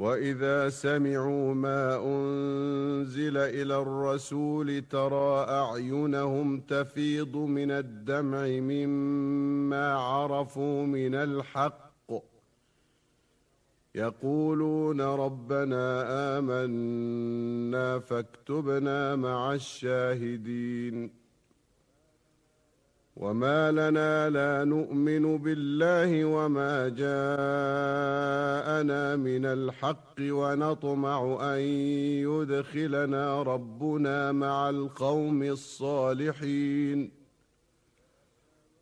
وإذا سمعوا ما أنزل إلى الرسول ترى أعينهم تفيض من الدمع مما عرفوا من الحق يقولون ربنا آمنا فاكتبنا مع الشاهدين. وما لنا لا نؤمن بالله وما جاءنا من الحق ونطمع أن يدخلنا ربنا مع القوم الصالحين.